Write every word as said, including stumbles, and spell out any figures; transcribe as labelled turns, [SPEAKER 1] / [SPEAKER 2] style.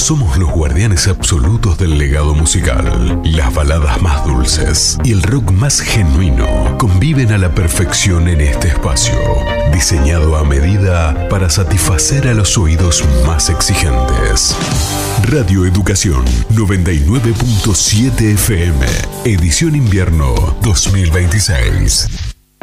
[SPEAKER 1] somos los guardianes absolutos del legado musical. Las baladas más dulces y el rock más genuino conviven a la perfección en este espacio, diseñado a medida para satisfacer a los oídos más exigentes. Radio Educación noventa y nueve punto siete F M, edición invierno dos mil veintiséis.